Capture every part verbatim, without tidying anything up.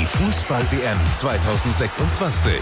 Fußball-W M zweitausendsechsundzwanzig.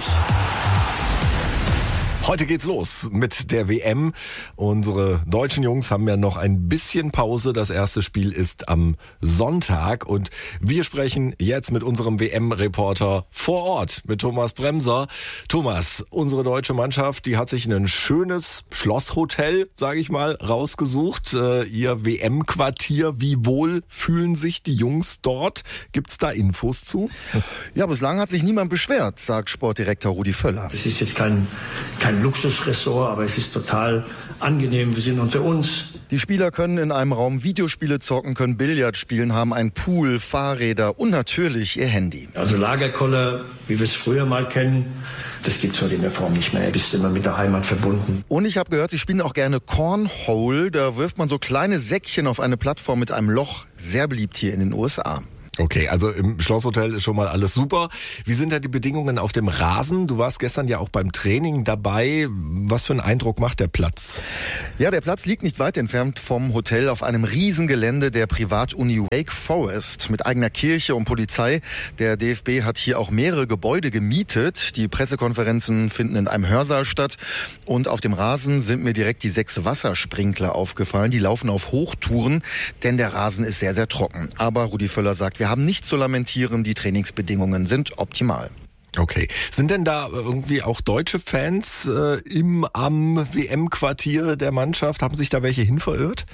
Heute geht's los mit der W M. Unsere deutschen Jungs haben ja noch ein bisschen Pause. Das erste Spiel ist am Sonntag und wir sprechen jetzt mit unserem W M-Reporter vor Ort, mit Thomas Bremser. Thomas, unsere deutsche Mannschaft, die hat sich ein schönes Schlosshotel, sage ich mal, rausgesucht. Äh, ihr W M-Quartier. Wie wohl fühlen sich die Jungs dort? Gibt's da Infos zu? Ja, bislang hat sich niemand beschwert, sagt Sportdirektor Rudi Völler. Das ist jetzt kein, kein Luxusressort, aber es ist total angenehm. Wir sind unter uns. Die Spieler können in einem Raum Videospiele zocken, können Billard spielen, haben einen Pool, Fahrräder und natürlich ihr Handy. Also Lagerkoller, wie wir es früher mal kennen, das gibt es heute in der Form nicht mehr. Du bist immer mit der Heimat verbunden. Und ich habe gehört, sie spielen auch gerne Cornhole. Da wirft man so kleine Säckchen auf eine Plattform mit einem Loch. Sehr beliebt hier in den U S A. Okay, also im Schlosshotel ist schon mal alles super. Wie sind da die Bedingungen auf dem Rasen? Du warst gestern ja auch beim Training dabei. Was für einen Eindruck macht der Platz? Ja, der Platz liegt nicht weit entfernt vom Hotel auf einem Riesengelände der Privatuni Wake Forest mit eigener Kirche und Polizei. Der D F B hat hier auch mehrere Gebäude gemietet. Die Pressekonferenzen finden in einem Hörsaal statt. Und auf dem Rasen sind mir direkt die sechs Wassersprinkler aufgefallen. Die laufen auf Hochtouren, denn der Rasen ist sehr, sehr trocken. Aber Rudi Völler sagt, wir haben nichts zu lamentieren, die Trainingsbedingungen sind optimal. Okay. Sind denn da irgendwie auch deutsche Fans äh, im am W M-Quartier der Mannschaft? Haben sich da welche hin verirrt?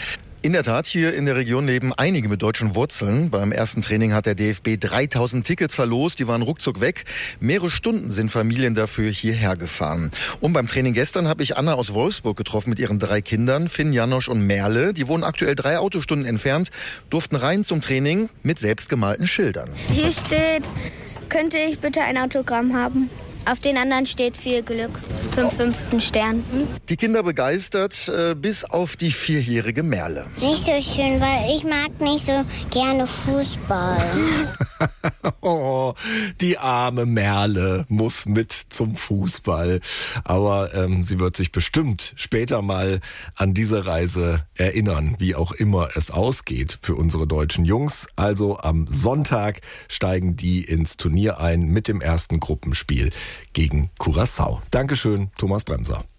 In der Tat, hier in der Region leben einige mit deutschen Wurzeln. Beim ersten Training hat der D F B dreitausend Tickets verlost, die waren ruckzuck weg. Mehrere Stunden sind Familien dafür hierher gefahren. Und beim Training gestern habe ich Anna aus Wolfsburg getroffen mit ihren drei Kindern, Finn, Janosch und Merle. Die wohnen aktuell drei Autostunden entfernt, durften rein zum Training mit selbstgemalten Schildern. Hier steht, könnte ich bitte ein Autogramm haben? Auf den anderen steht viel Glück, fünf fünften Stern. Die Kinder begeistert, äh, bis auf die vierjährige Merle. Nicht so schön, weil ich mag nicht so gerne Fußball. Oh, die arme Merle muss mit zum Fußball. Aber ähm, sie wird sich bestimmt später mal an diese Reise erinnern, wie auch immer es ausgeht für unsere deutschen Jungs. Also am Sonntag steigen die ins Turnier ein mit dem ersten Gruppenspiel gegen Curaçao. Dankeschön, Thomas Bremser.